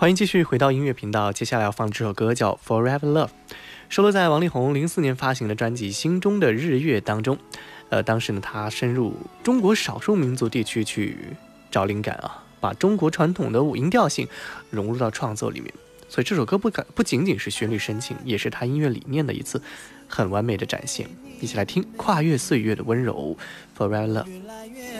欢迎继续回到音乐频道，接下来要放这首歌叫 Forever Love， 收录在王力宏04年发行的专辑《心中的日月》当中。当时呢，他深入中国少数民族地区去找灵感啊，把中国传统的五音调性融入到创作里面。所以这首歌不仅仅是旋律深情，也是他音乐理念的一次很完美的展现。一起来听跨越岁月的温柔 Forever Love。